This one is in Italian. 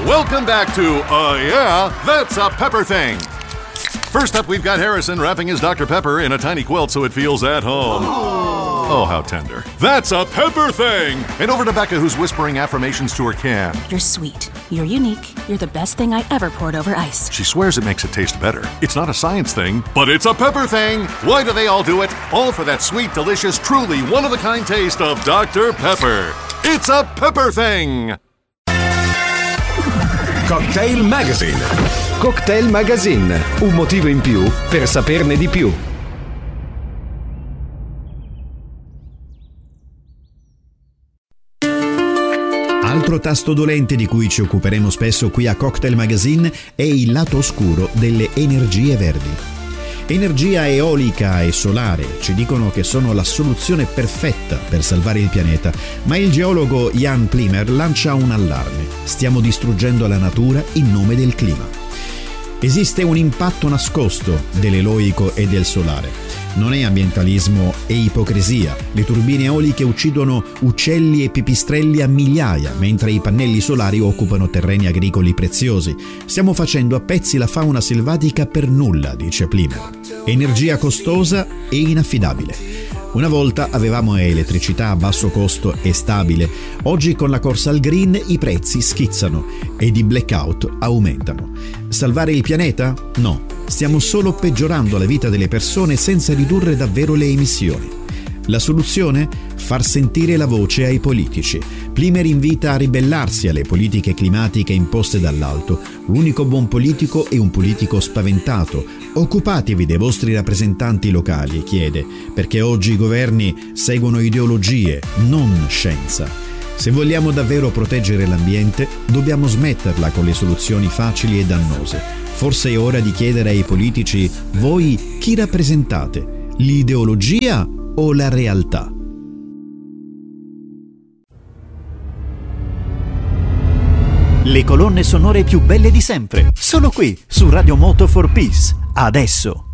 Welcome back to Yeah, That's a Pepper Thing. First up, we've got Harrison wrapping his Dr. Pepper in a tiny quilt so it feels at home. Oh, how tender. That's a Pepper Thing! And over to Becca, who's whispering affirmations to her can. You're sweet. You're unique. You're the best thing I ever poured over ice. She swears it makes it taste better. It's not a science thing, but it's a Pepper Thing! Why do they all do it? All for that sweet, delicious, truly one-of-a-kind taste of Dr. Pepper. It's a Pepper Thing! Cocktail Magazine. Cocktail Magazine, un motivo in più per saperne di più. Altro tasto dolente di cui ci occuperemo spesso qui a Cocktail Magazine è il lato oscuro delle energie verdi. Energia eolica e solare ci dicono che sono la soluzione perfetta per salvare il pianeta, ma il geologo Jan Plimer lancia un allarme. Stiamo distruggendo la natura in nome del clima. Esiste un impatto nascosto dell'eolico e del solare. Non è ambientalismo e ipocrisia. Le turbine eoliche uccidono uccelli e pipistrelli a migliaia, mentre i pannelli solari occupano terreni agricoli preziosi. Stiamo facendo a pezzi la fauna selvatica per nulla, dice Plimer. Energia costosa e inaffidabile. Una volta avevamo elettricità a basso costo e stabile. Oggi con la corsa al green i prezzi schizzano ed i blackout aumentano. Salvare il pianeta? No. Stiamo solo peggiorando la vita delle persone senza ridurre davvero le emissioni. La soluzione? Far sentire la voce ai politici. Plimer invita a ribellarsi alle politiche climatiche imposte dall'alto. L'unico buon politico è un politico spaventato. Occupatevi dei vostri rappresentanti locali, chiede, perché oggi i governi seguono ideologie, non scienza. Se vogliamo davvero proteggere l'ambiente, dobbiamo smetterla con le soluzioni facili e dannose. Forse è ora di chiedere ai politici: voi chi rappresentate? L'ideologia o la realtà? Le colonne sonore più belle di sempre, solo qui su Radio Moto for Peace. Adesso.